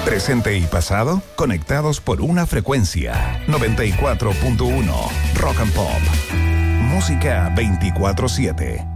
Presente y pasado conectados por una frecuencia. 94.1 Rock and Pop. Música 24/7.